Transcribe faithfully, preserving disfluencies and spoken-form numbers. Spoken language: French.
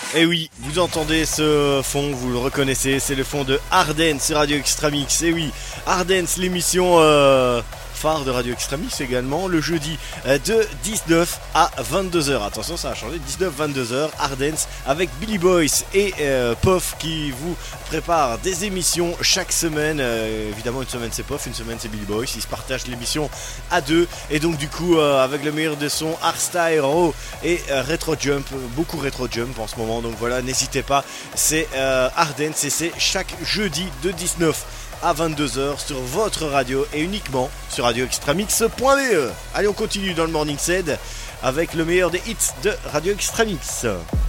Et oui, vous entendez ce fond, vous le reconnaissez, c'est le fond de Ardens sur Radio Extramix. Et oui, Ardens, l'émission euh, phare de Radio Extramix également, le jeudi euh, de dix-neuf à vingt-deux heures. Attention, ça a changé, dix-neuf à vingt-deux heures, Ardens avec Billy Boyce et euh, Pof qui vous prépare des émissions chaque semaine. Euh, évidemment, une semaine c'est Pof, une semaine c'est Billy Boyce. Ils se partagent l'émission à deux. Et donc, du coup, euh, avec le meilleur des sons, hardstyle, raw et euh, retro jump, beaucoup retro jump en ce moment. Donc voilà, n'hésitez pas, c'est euh, Ardens et c'est chaque jeudi de dix-neuf à vingt-deux heures sur votre radio et uniquement sur radio extramix point b e. Allez, on continue dans le Morning Set avec le meilleur des hits de Radio Extramix.